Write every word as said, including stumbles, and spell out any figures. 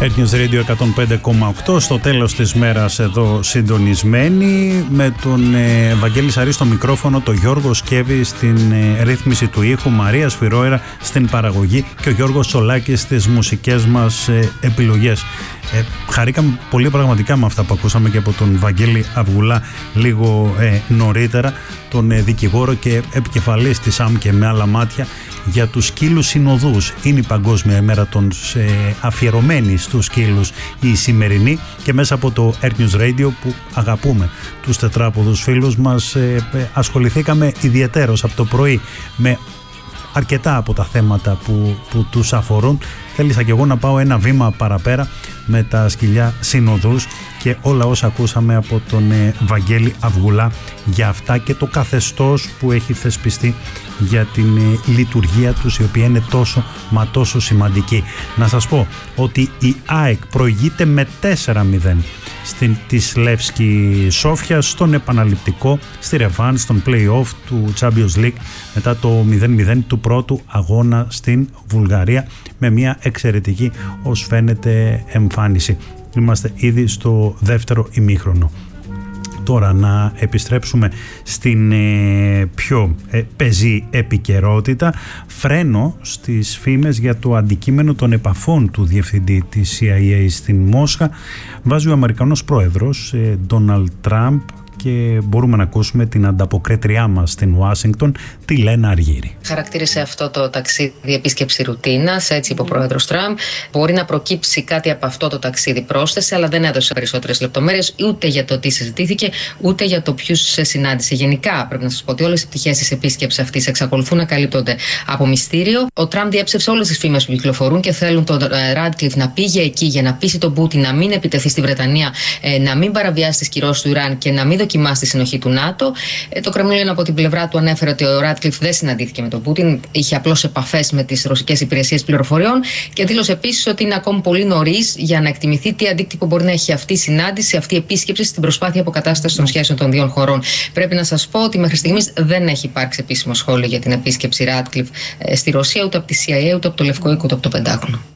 Earth News Radio εκατόν πέντε κόμμα οκτώ, στο τέλος της μέρας εδώ συντονισμένοι, με τον ε, Βαγγέλη Σαρή στο μικρόφωνο, τον Γιώργο Σκέβη στην ε, ρύθμιση του ήχου, Μαρία Σφυρόερα στην παραγωγή και ο Γιώργος Σολάκης στις μουσικές μας ε, επιλογές. Ε, χαρήκαμε πολύ πραγματικά με αυτά που ακούσαμε και από τον Βαγγέλη Αυγουλά λίγο ε, νωρίτερα, τον ε, δικηγόρο και επικεφαλής της ΑΜ και με άλλα μάτια για τους σκύλους συνοδούς. Είναι η Παγκόσμια ημέρα των ε, αφιερωμένη στους σκύλους η σημερινή, και μέσα από το Earth News Radio που αγαπούμε τους τετράποδους φίλους μας ε, ε, ασχοληθήκαμε ιδιαιτέρως από το πρωί με αρκετά από τα θέματα που, που τους αφορούν. Θέλησα και εγώ να πάω ένα βήμα παραπέρα με τα σκυλιά συνοδούς και όλα όσα ακούσαμε από τον ε, Βαγγέλη Αυγουλά για αυτά και το καθεστώς που έχει θεσπιστεί για την ε, λειτουργία τους, η οποία είναι τόσο μα τόσο σημαντική. Να σας πω ότι η ΑΕΚ προηγείται με τέσσερα μηδέν στην της Λεύσκη Σόφια στον επαναληπτικό, στη ρεβάν, στον play-off του Champions League μετά το μηδέν μηδέν του πρώτου αγώνα στην Βουλγαρία, με μια εξαιρετική ως φαίνεται εμφάνιση. Είμαστε ήδη στο δεύτερο ημίχρονο. Τώρα να επιστρέψουμε στην ε, πιο ε, πεζή επικαιρότητα. Φρένο στις φήμες για το αντικείμενο των επαφών του διευθυντή της σι άι έι στην Μόσχα βάζει ο Αμερικανός πρόεδρος Ντόναλντ Τραμπ, και μπορούμε να ακούσουμε την ανταποκρίτριά μας στην Ουάσιγκτον, τη Λένα Αργύρη. Χαρακτήρισε αυτό το ταξίδι επίσκεψη ρουτίνας, έτσι είπε ο πρόεδρος Τραμπ. Μπορεί να προκύψει κάτι από αυτό το ταξίδι, πρόσθεσε, αλλά δεν έδωσε περισσότερες λεπτομέρειες ούτε για το τι συζητήθηκε, ούτε για το ποιους συνάντησε. Γενικά, πρέπει να σας πω ότι όλες οι πτυχές της επίσκεψης αυτής εξακολουθούν να καλύπτονται από μυστήριο. Ο Τραμπ διέψευσε όλες τις φήμες που κυκλοφορούν και θέλουν τον Ράντκλιφ να πήγε εκεί για να πείσει τον Πούτιν να μην επιτεθεί στη Βρετανία, να μην παραβιάσει τις κυρώσεις του Ιράν και να μην δοκιμάσει τη συνοχή του ΝΑΤΟ. Το Κρεμλίνο από την πλευρά του ανέφερε ότι ο Ράτκλιφ δεν συναντήθηκε με τον Πούτιν, είχε απλώς επαφές με τις ρωσικές υπηρεσίες πληροφοριών και δήλωσε επίσης ότι είναι ακόμη πολύ νωρίς για να εκτιμηθεί τι αντίκτυπο μπορεί να έχει αυτή η συνάντηση, αυτή η επίσκεψη στην προσπάθεια αποκατάστασης των σχέσεων των δύο χωρών. Πρέπει να σας πω ότι μέχρι στιγμής δεν έχει υπάρξει επίσημο σχόλιο για την επίσκεψη Ράτκλιφ στη Ρωσία, ούτε από τη σι άι έι, ούτε από το Λευκό Οίκο, ούτε από το Πεντάγωνο.